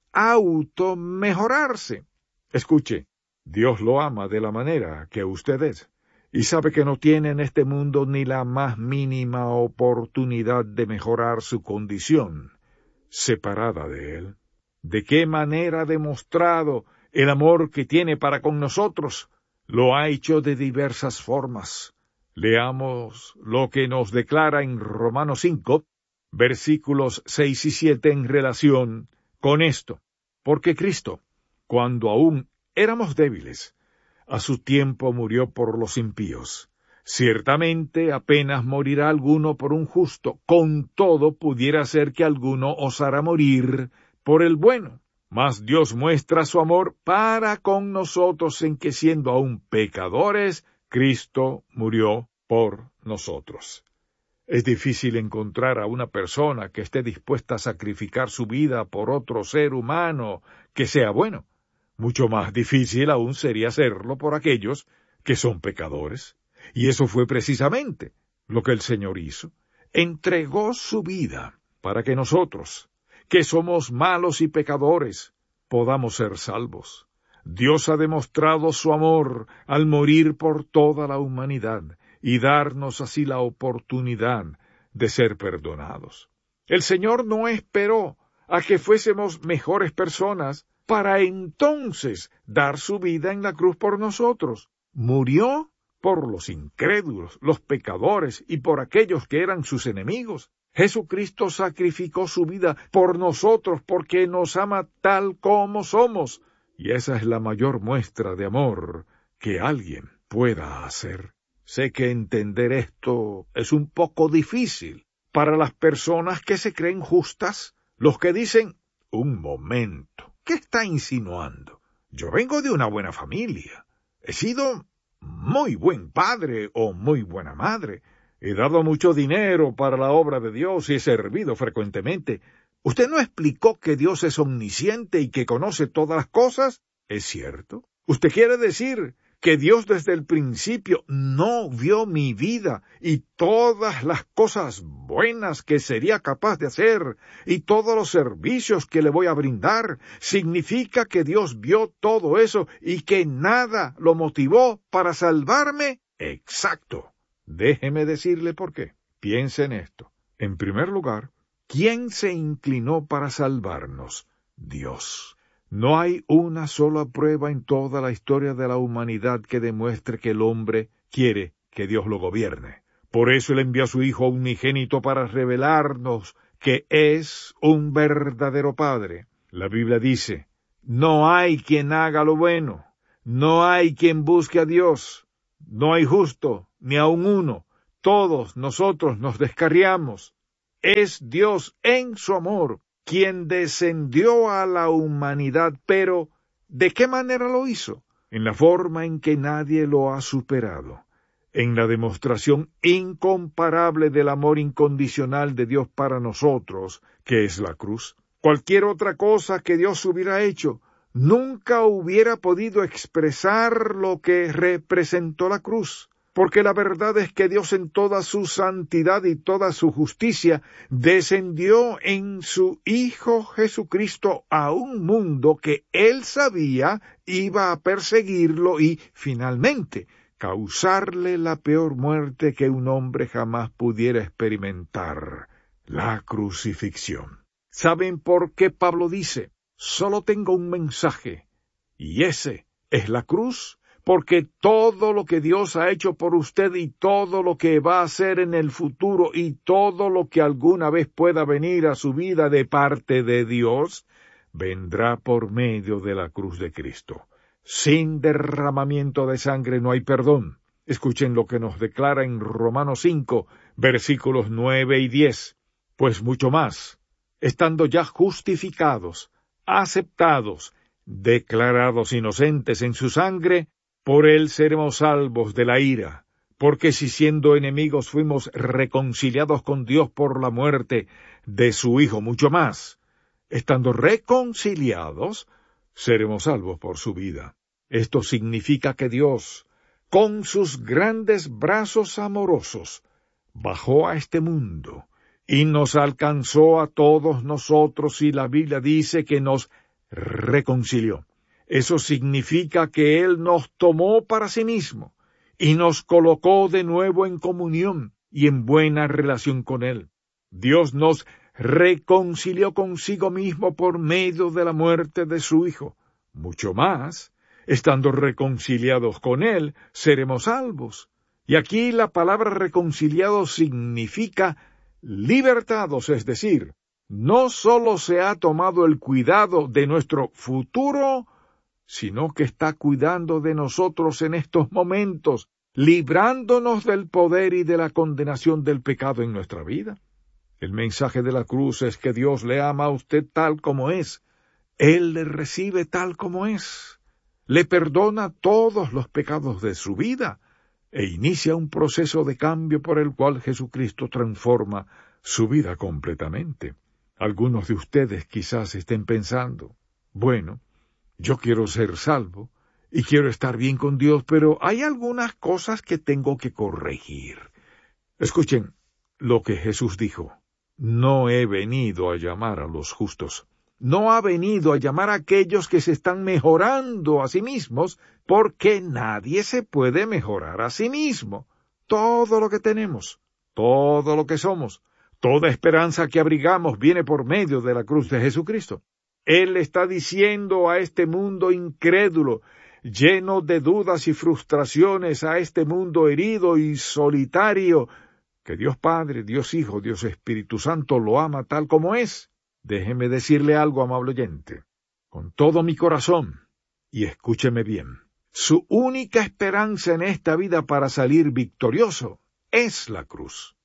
auto-mejorarse. Escuche, Dios lo ama de la manera que usted es, y sabe que no tiene en este mundo ni la más mínima oportunidad de mejorar su condición separada de Él. ¿De qué manera ha demostrado el amor que tiene para con nosotros? Lo ha hecho de diversas formas. Leamos lo que nos declara en Romanos cinco, versículos seis y siete en relación con esto. Porque Cristo, cuando aún éramos débiles, a su tiempo murió por los impíos. Ciertamente apenas morirá alguno por un justo, con todo pudiera ser que alguno osara morir por el bueno. Mas Dios muestra su amor para con nosotros en que siendo aún pecadores, Cristo murió por nosotros. Es difícil encontrar a una persona que esté dispuesta a sacrificar su vida por otro ser humano que sea bueno. Mucho más difícil aún sería hacerlo por aquellos que son pecadores. Y eso fue precisamente lo que el Señor hizo. Entregó su vida para que nosotros, que somos malos y pecadores, podamos ser salvos. Dios ha demostrado su amor al morir por toda la humanidad y darnos así la oportunidad de ser perdonados. El Señor no esperó a que fuésemos mejores personas para entonces dar su vida en la cruz por nosotros. Murió por los incrédulos, los pecadores y por aquellos que eran sus enemigos. Jesucristo sacrificó su vida por nosotros porque nos ama tal como somos. Y esa es la mayor muestra de amor que alguien pueda hacer. Sé que entender esto es un poco difícil para las personas que se creen justas, los que dicen, un momento, ¿qué está insinuando? Yo vengo de una buena familia, he sido muy buen padre o muy buena madre, he dado mucho dinero para la obra de Dios y he servido frecuentemente. ¿Usted no explicó que Dios es omnisciente y que conoce todas las cosas? ¿Es cierto? ¿Usted quiere decir que Dios desde el principio no vio mi vida y todas las cosas buenas que sería capaz de hacer y todos los servicios que le voy a brindar? ¿Significa que Dios vio todo eso y que nada lo motivó para salvarme? Exacto. Déjeme decirle por qué. Piense en esto. En primer lugar, ¿quién se inclinó para salvarnos? Dios. No hay una sola prueba en toda la historia de la humanidad que demuestre que el hombre quiere que Dios lo gobierne. Por eso Él envió a su Hijo unigénito para revelarnos que es un verdadero Padre. La Biblia dice, no hay quien haga lo bueno, no hay quien busque a Dios, no hay justo, ni aun uno, todos nosotros nos descarriamos. Es Dios en su amor quien descendió a la humanidad, pero ¿de qué manera lo hizo? En la forma en que nadie lo ha superado, en la demostración incomparable del amor incondicional de Dios para nosotros, que es la cruz. Cualquier otra cosa que Dios hubiera hecho, nunca hubiera podido expresar lo que representó la cruz. Porque la verdad es que Dios en toda su santidad y toda su justicia descendió en su Hijo Jesucristo a un mundo que Él sabía iba a perseguirlo y, finalmente, causarle la peor muerte que un hombre jamás pudiera experimentar, la crucifixión. ¿Saben por qué Pablo dice, solo tengo un mensaje, y ese es la cruz? Porque todo lo que Dios ha hecho por usted y todo lo que va a hacer en el futuro y todo lo que alguna vez pueda venir a su vida de parte de Dios, vendrá por medio de la cruz de Cristo. Sin derramamiento de sangre no hay perdón. Escuchen lo que nos declara en Romanos cinco, versículos nueve y diez. Pues mucho más, estando ya justificados, aceptados, declarados inocentes en su sangre, por él seremos salvos de la ira, porque si siendo enemigos fuimos reconciliados con Dios por la muerte de su Hijo, mucho más, estando reconciliados, seremos salvos por su vida. Esto significa que Dios, con sus grandes brazos amorosos, bajó a este mundo y nos alcanzó a todos nosotros, y la Biblia dice que nos reconcilió. Eso significa que Él nos tomó para sí mismo y nos colocó de nuevo en comunión y en buena relación con Él. Dios nos reconcilió consigo mismo por medio de la muerte de su Hijo. Mucho más, estando reconciliados con Él, seremos salvos. Y aquí la palabra reconciliados significa libertados, es decir, no solo se ha tomado el cuidado de nuestro futuro, sino que está cuidando de nosotros en estos momentos, librándonos del poder y de la condenación del pecado en nuestra vida. El mensaje de la cruz es que Dios le ama a usted tal como es. Él le recibe tal como es. Le perdona todos los pecados de su vida e inicia un proceso de cambio por el cual Jesucristo transforma su vida completamente. Algunos de ustedes quizás estén pensando, bueno, yo quiero ser salvo y quiero estar bien con Dios, pero hay algunas cosas que tengo que corregir. Escuchen lo que Jesús dijo. No he venido a llamar a los justos. No ha venido a llamar a aquellos que se están mejorando a sí mismos, porque nadie se puede mejorar a sí mismo. Todo lo que tenemos, todo lo que somos, toda esperanza que abrigamos viene por medio de la cruz de Jesucristo. Él está diciendo a este mundo incrédulo, lleno de dudas y frustraciones, a este mundo herido y solitario, que Dios Padre, Dios Hijo, Dios Espíritu Santo lo ama tal como es. Déjeme decirle algo, amable oyente, con todo mi corazón, y escúcheme bien. Su única esperanza en esta vida para salir victorioso es la cruz.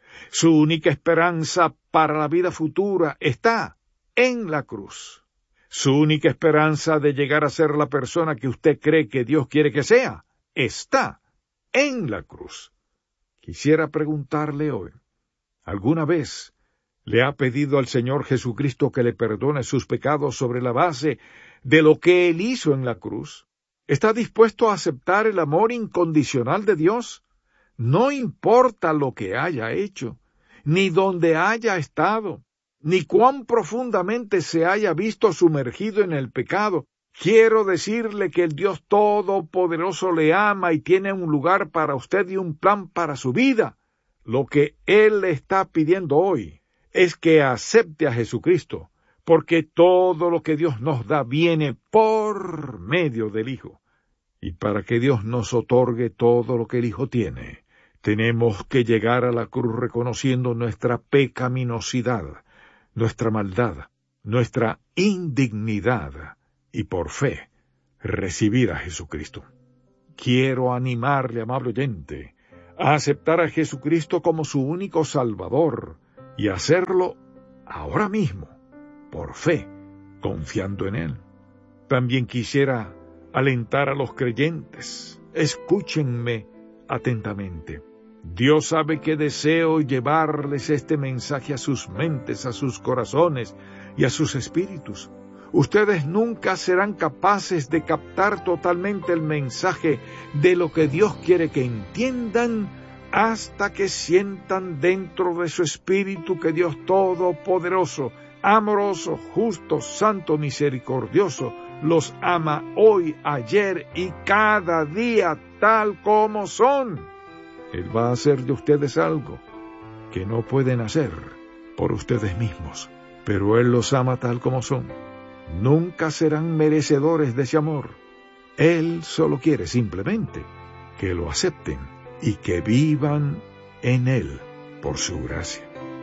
Su única esperanza para la vida futura está en la cruz. Su única esperanza de llegar a ser la persona que usted cree que Dios quiere que sea está en la cruz. Quisiera preguntarle hoy, ¿alguna vez le ha pedido al Señor Jesucristo que le perdone sus pecados sobre la base de lo que Él hizo en la cruz? ¿Está dispuesto a aceptar el amor incondicional de Dios? No importa lo que haya hecho, ni dónde haya estado, ni cuán profundamente se haya visto sumergido en el pecado. Quiero decirle que el Dios Todopoderoso le ama y tiene un lugar para usted y un plan para su vida. Lo que Él le está pidiendo hoy es que acepte a Jesucristo porque todo lo que Dios nos da viene por medio del Hijo. Y para que Dios nos otorgue todo lo que el Hijo tiene, tenemos que llegar a la cruz reconociendo nuestra pecaminosidad, nuestra maldad, nuestra indignidad, y por fe recibir a Jesucristo. Quiero animarle, amable oyente, a aceptar a Jesucristo como su único Salvador y hacerlo ahora mismo, por fe, confiando en Él. También quisiera alentar a los creyentes. Escúchenme atentamente. Dios sabe que deseo llevarles este mensaje a sus mentes, a sus corazones y a sus espíritus. Ustedes nunca serán capaces de captar totalmente el mensaje de lo que Dios quiere que entiendan hasta que sientan dentro de su espíritu que Dios Todopoderoso, amoroso, justo, santo, misericordioso, los ama hoy, ayer y cada día tal como son. Él va a hacer de ustedes algo que no pueden hacer por ustedes mismos, pero Él los ama tal como son. Nunca serán merecedores de ese amor. Él solo quiere simplemente que lo acepten y que vivan en Él por su gracia.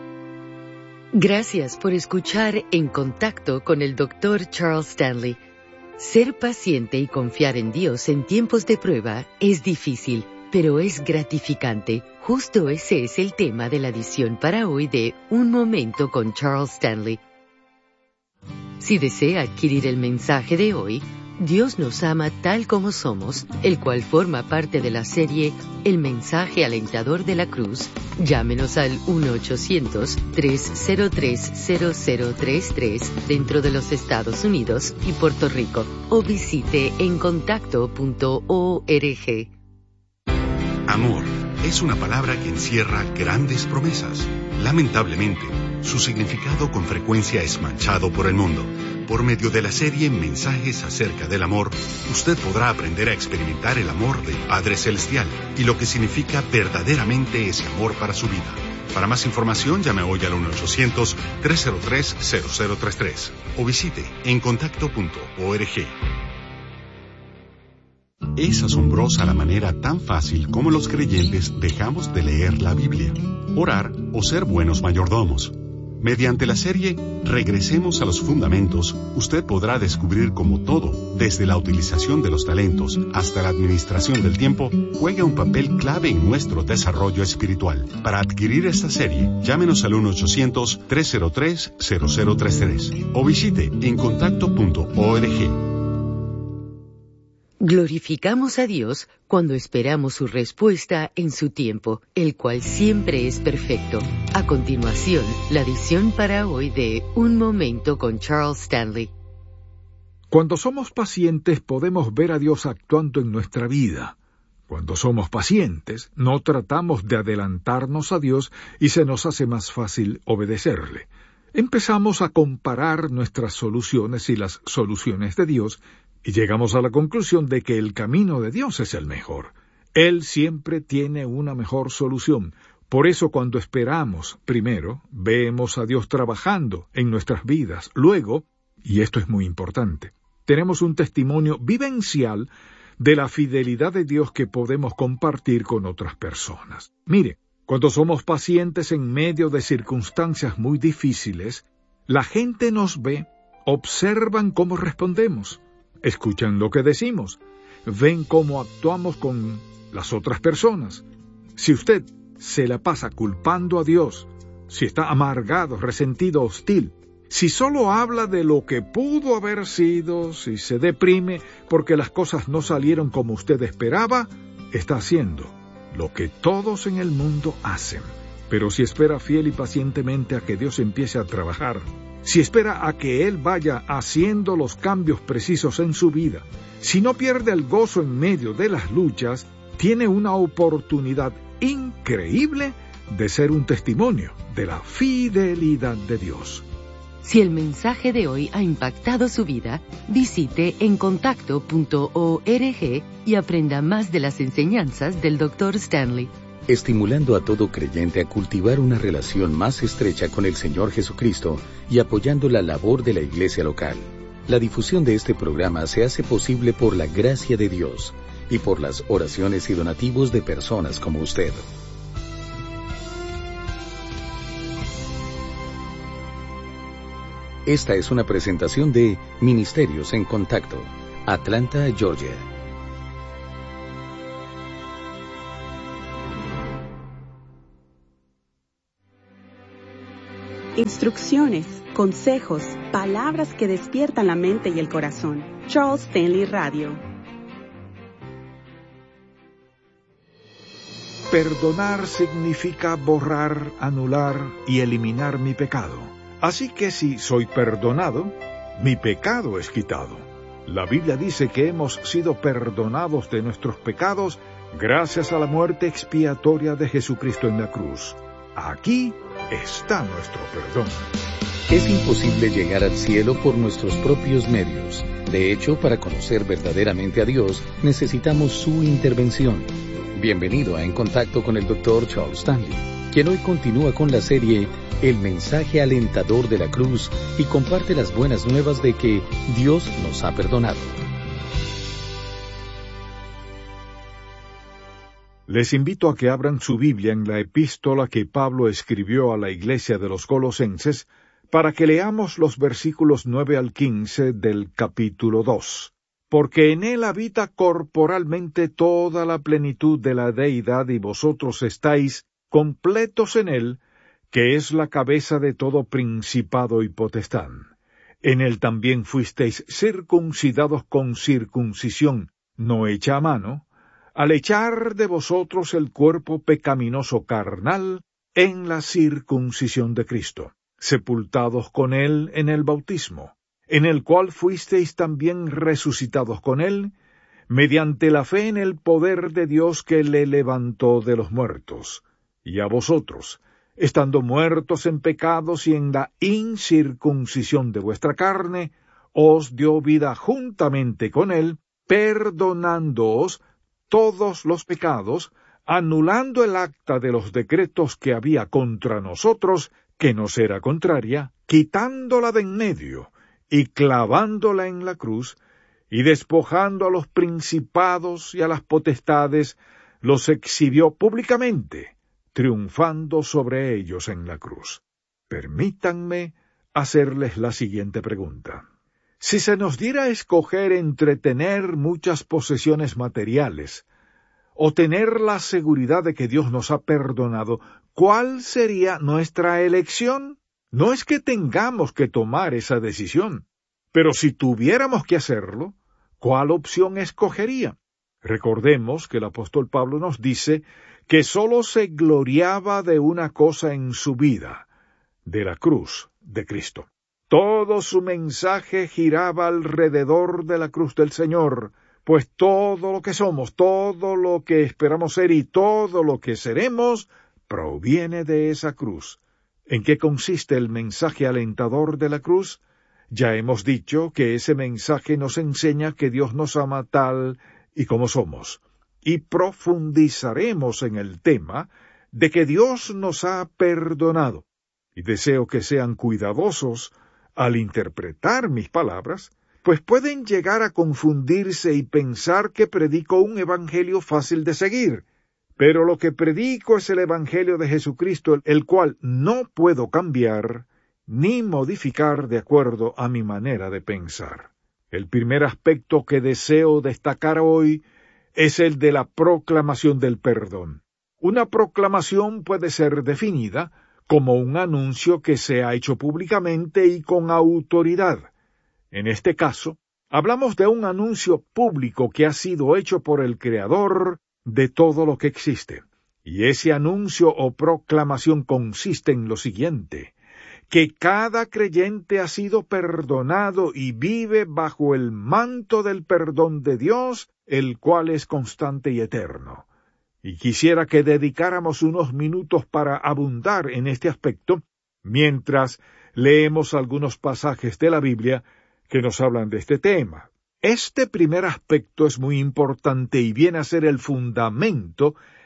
Gracias por escuchar En Contacto con el doctor Charles Stanley. Ser paciente y confiar en Dios en tiempos de prueba es difícil, pero es gratificante. Justo ese es el tema de la edición para hoy de Un Momento con Charles Stanley. Si desea adquirir el mensaje de hoy, Dios nos ama tal como somos, el cual forma parte de la serie El mensaje alentador de la cruz, llámenos al uno ochocientos, tres cero tres, cero cero tres tres dentro de los Estados Unidos y Puerto Rico o visite en contacto punto org. Amor es una palabra que encierra grandes promesas. Lamentablemente, su significado con frecuencia es manchado por el mundo. Por medio de la serie Mensajes acerca del amor, usted podrá aprender a experimentar el amor del Padre Celestial y lo que significa verdaderamente ese amor para su vida. Para más información, llame hoy al uno ochocientos, tres cero tres, cero cero tres tres o visite en contacto punto org. Es asombrosa la manera tan fácil como los creyentes dejamos de leer la Biblia, orar o ser buenos mayordomos. Mediante la serie Regresemos a los Fundamentos, usted podrá descubrir cómo todo, desde la utilización de los talentos hasta la administración del tiempo, juega un papel clave en nuestro desarrollo espiritual. Para adquirir esta serie, llámenos al uno ochocientos, tres cero tres, cero cero tres tres o visite en contacto punto org. Glorificamos a Dios cuando esperamos su respuesta en su tiempo, el cual siempre es perfecto. A continuación, la edición para hoy de Un Momento con Charles Stanley. Cuando somos pacientes podemos ver a Dios actuando en nuestra vida. Cuando somos pacientes, no tratamos de adelantarnos a Dios y se nos hace más fácil obedecerle. Empezamos a comparar nuestras soluciones y las soluciones de Dios y llegamos a la conclusión de que el camino de Dios es el mejor. Él siempre tiene una mejor solución. Por eso cuando esperamos, primero, vemos a Dios trabajando en nuestras vidas. Luego, y esto es muy importante, tenemos un testimonio vivencial de la fidelidad de Dios que podemos compartir con otras personas. Mire, cuando somos pacientes en medio de circunstancias muy difíciles, la gente nos ve, observan cómo respondemos, escuchan lo que decimos, ven cómo actuamos con las otras personas. Si usted se la pasa culpando a Dios, si está amargado, resentido, hostil, si solo habla de lo que pudo haber sido, si se deprime porque las cosas no salieron como usted esperaba, está haciendo lo que todos en el mundo hacen. Pero si espera fiel y pacientemente a que Dios empiece a trabajar, si espera a que Él vaya haciendo los cambios precisos en su vida, si no pierde el gozo en medio de las luchas, tiene una oportunidad increíble de ser un testimonio de la fidelidad de Dios. Si el mensaje de hoy ha impactado su vida, visite en contacto punto org y aprenda más de las enseñanzas del doctor Stanley. estimulando a todo creyente a cultivar una relación más estrecha con el Señor Jesucristo y apoyando la labor de la iglesia local. La difusión de este programa se hace posible por la gracia de Dios y por las oraciones y donativos de personas como usted. Esta es una presentación de Ministerios en Contacto, Atlanta, Georgia. Instrucciones, consejos, palabras que despiertan la mente y el corazón. Charles Stanley Radio. Perdonar significa borrar, anular y eliminar mi pecado. Así que si soy perdonado, mi pecado es quitado. La Biblia dice que hemos sido perdonados de nuestros pecados gracias a la muerte expiatoria de Jesucristo en la cruz. Aquí está nuestro perdón. Es imposible llegar al cielo por nuestros propios medios. De hecho, para conocer verdaderamente a Dios, necesitamos su intervención. Bienvenido a En Contacto con el doctor Charles Stanley, quien hoy continúa con la serie El mensaje alentador de la cruz y comparte las buenas nuevas de que Dios nos ha perdonado. Les invito a que abran su Biblia en la epístola que Pablo escribió a la iglesia de los Colosenses para que leamos los versículos nueve al quince del capítulo dos. Porque en él habita corporalmente toda la plenitud de la deidad y vosotros estáis completos en él, que es la cabeza de todo principado y potestad. En él también fuisteis circuncidados con circuncisión no hecha a mano, al echar de vosotros el cuerpo pecaminoso carnal en la circuncisión de Cristo, sepultados con él en el bautismo, en el cual fuisteis también resucitados con él, mediante la fe en el poder de Dios que le levantó de los muertos, y a vosotros, estando muertos en pecados y en la incircuncisión de vuestra carne, os dio vida juntamente con él, perdonándoos todos los pecados, anulando el acta de los decretos que había contra nosotros, que nos era contraria, quitándola de en medio, y clavándola en la cruz, y despojando a los principados y a las potestades, los exhibió públicamente, triunfando sobre ellos en la cruz. Permítanme hacerles la siguiente pregunta. Si se nos diera a escoger entre tener muchas posesiones materiales o tener la seguridad de que Dios nos ha perdonado, ¿cuál sería nuestra elección? No es que tengamos que tomar esa decisión, pero si tuviéramos que hacerlo, ¿cuál opción escogería? Recordemos que el apóstol Pablo nos dice que sólo se gloriaba de una cosa en su vida, de la cruz de Cristo. Todo su mensaje giraba alrededor de la cruz del Señor, pues todo lo que somos, todo lo que esperamos ser y todo lo que seremos, proviene de esa cruz. ¿En qué consiste el mensaje alentador de la cruz? Ya hemos dicho que ese mensaje nos enseña que Dios nos ama tal y como somos, y profundizaremos en el tema de que Dios nos ha perdonado. Y deseo que sean cuidadosos al interpretar mis palabras, pues pueden llegar a confundirse y pensar que predico un evangelio fácil de seguir. Pero lo que predico es el evangelio de Jesucristo, el cual no puedo cambiar ni modificar de acuerdo a mi manera de pensar. El primer aspecto que deseo destacar hoy es el de la proclamación del perdón. Una proclamación puede ser definida como un anuncio que se ha hecho públicamente y con autoridad. En este caso, hablamos de un anuncio público que ha sido hecho por el Creador de todo lo que existe. Y ese anuncio o proclamación consiste en lo siguiente: que cada creyente ha sido perdonado y vive bajo el manto del perdón de Dios, el cual es constante y eterno. Y quisiera que dedicáramos unos minutos para abundar en este aspecto, mientras leemos algunos pasajes de la Biblia que nos hablan de este tema. Este primer aspecto es muy importante y viene a ser el fundamento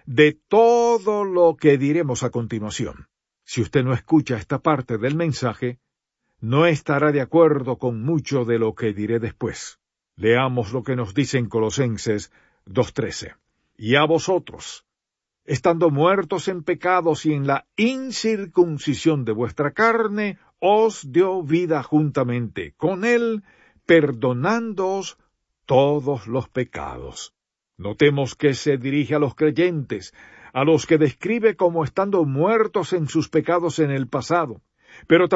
de todo lo que diremos a continuación. Si usted no escucha esta parte del mensaje, no estará de acuerdo con mucho de lo que diré después. Leamos lo que nos dice en Colosenses dos trece. Y a vosotros, estando muertos en pecados y en la incircuncisión de vuestra carne, os dio vida juntamente con él, perdonándoos todos los pecados. Notemos que se dirige a los creyentes, a los que describe como estando muertos en sus pecados en el pasado, pero